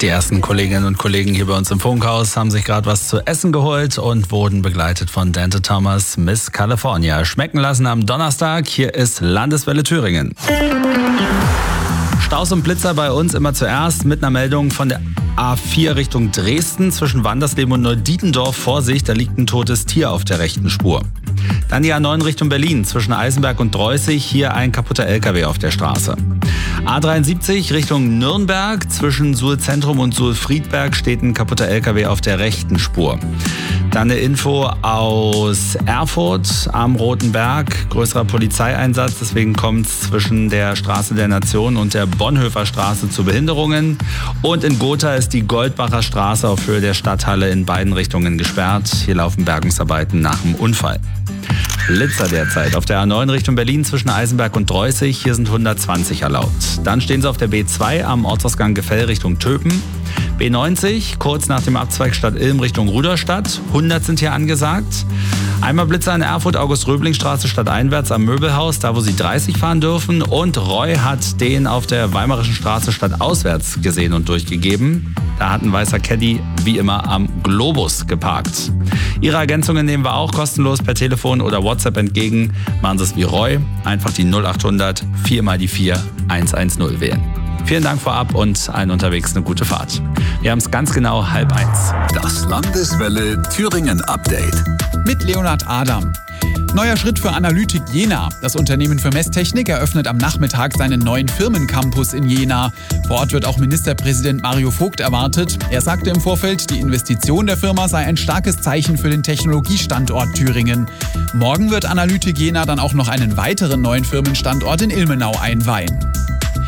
Die ersten Kolleginnen und Kollegen hier bei uns im Funkhaus haben sich gerade was zu essen geholt und wurden begleitet von Dante Thomas, Miss California. Schmecken lassen am Donnerstag. Hier ist Landeswelle Thüringen. Staus und Blitzer bei uns immer zuerst mit einer Meldung von der A4 Richtung Dresden zwischen Wandersleben und Neudietendorf. Vorsicht, da liegt ein totes Tier auf der rechten Spur. Dann die A9 Richtung Berlin zwischen Eisenberg und Dreußig. Hier ein kaputter LKW auf der Straße. A73 Richtung Nürnberg zwischen Suhl-Zentrum und Suhl-Friedberg steht ein kaputter LKW auf der rechten Spur. Dann eine Info aus Erfurt am Roten Berg. Größerer Polizeieinsatz, deswegen kommt es zwischen der Straße der Nation und der Bonhoeffer Straße zu Behinderungen. Und in Gotha ist die Goldbacher Straße auf Höhe der Stadthalle in beiden Richtungen gesperrt. Hier laufen Bergungsarbeiten nach dem Unfall. Blitzer derzeit auf der A9 Richtung Berlin zwischen Eisenberg und Dreußig. Hier sind 120 erlaubt. Dann stehen sie auf der B2 am Ortsausgang Gefell Richtung Töpen. B90 kurz nach dem Abzweig Stadt Ilm Richtung Rudolstadt. 100 sind hier angesagt. Einmal Blitzer in Erfurt, August-Röbling-Straße stadteinwärts am Möbelhaus, da wo sie 30 fahren dürfen. Und Roy hat den auf der Weimarischen Straße stadtauswärts gesehen und durchgegeben. Da hat ein weißer Caddy wie immer am Globus geparkt. Ihre Ergänzungen nehmen wir auch kostenlos per Telefon oder WhatsApp entgegen. Machen Sie es wie Roy, einfach die 0800 4 mal die 4 110 wählen. Vielen Dank vorab und allen unterwegs eine gute Fahrt. Wir haben es ganz genau 12:30. Das Landeswelle Thüringen Update. Mit Leonhard Adam. Neuer Schritt für Analytik Jena. Das Unternehmen für Messtechnik eröffnet am Nachmittag seinen neuen Firmencampus in Jena. Vor Ort wird auch Ministerpräsident Mario Vogt erwartet. Er sagte im Vorfeld, die Investition der Firma sei ein starkes Zeichen für den Technologiestandort Thüringen. Morgen wird Analytik Jena dann auch noch einen weiteren neuen Firmenstandort in Ilmenau einweihen.